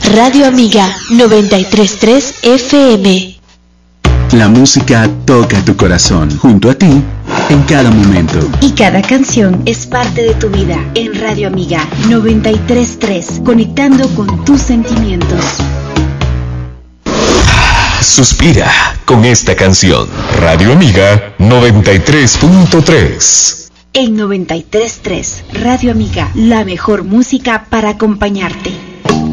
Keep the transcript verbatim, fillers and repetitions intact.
Radio Amiga noventa y tres punto tres F M. La música toca tu corazón, junto a ti, en cada momento. Y cada canción es parte de tu vida. En Radio Amiga noventa y tres punto tres, conectando con tus sentimientos. Suspira con esta canción. Radio Amiga noventa y tres punto tres. En noventa y tres punto tres, Radio Amiga, la mejor música para acompañarte.